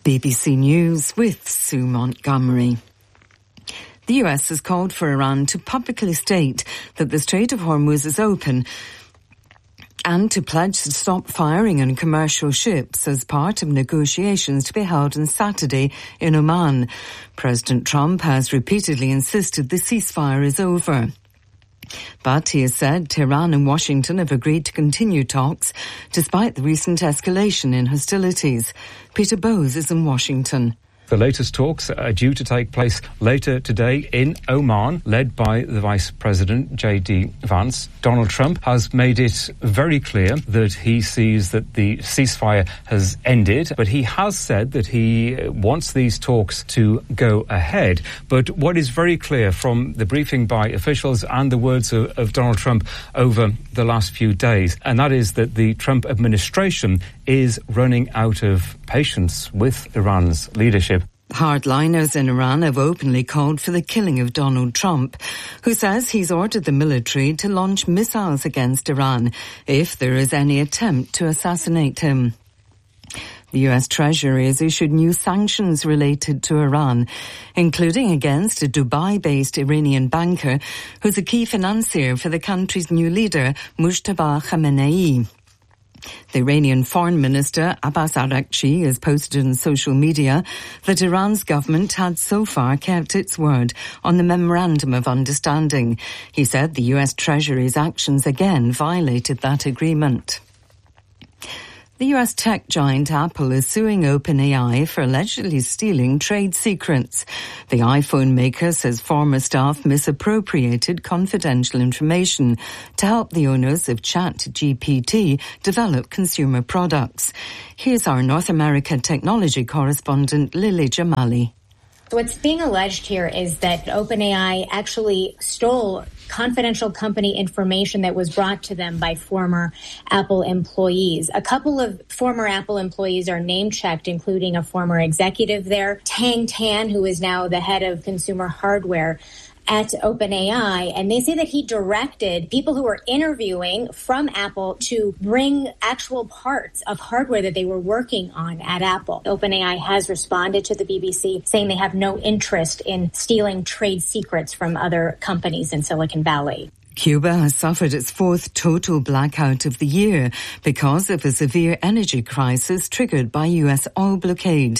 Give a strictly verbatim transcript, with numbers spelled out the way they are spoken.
B B C News with Sue Montgomery. The U S has called for Iran to publicly state that the Strait of Hormuz is open and to pledge to stop firing on commercial ships as part of negotiations to be held on Saturday in Oman. President Trump has repeatedly insisted the ceasefire is over. But he has said Tehran and Washington have agreed to continue talks despite the recent escalation in hostilities. Peter Bowes is in Washington. The latest talks are due to take place later today in Oman, led by the Vice President, J D Vance. Donald Trump has made it very clear that he sees that the ceasefire has ended, but he has said that he wants these talks to go ahead. But what is very clear from the briefing by officials and the words of, of Donald Trump over the last few days, and that is that the Trump administration is running out of patience with Iran's leadership. Hardliners in Iran have openly called for the killing of Donald Trump, who says he's ordered the military to launch missiles against Iran if there is any attempt to assassinate him. The U S Treasury has issued new sanctions related to Iran, including against a Dubai-based Iranian banker who's a key financier for the country's new leader, Mujtaba Khamenei. The Iranian Foreign Minister Abbas Araghchi has posted on social media that Iran's government had so far kept its word on the Memorandum of Understanding. He said the U S Treasury's actions again violated that agreement. The U S tech giant Apple is suing OpenAI for allegedly stealing trade secrets. The iPhone maker says former staff misappropriated confidential information to help the owners of ChatGPT develop consumer products. Here's our North America technology correspondent Lily Jamali. What's being alleged here is that OpenAI actually stole confidential company information that was brought to them by former Apple employees. A couple of former Apple employees are name-checked, including a former executive there, Tang Tan, who is now the head of consumer hardware at OpenAI, and they say that he directed people who were interviewing from Apple to bring actual parts of hardware that they were working on at Apple. OpenAI has responded to the B B C, saying they have no interest in stealing trade secrets from other companies in Silicon Valley. Cuba has suffered its fourth total blackout of the year because of a severe energy crisis triggered by U S oil blockade.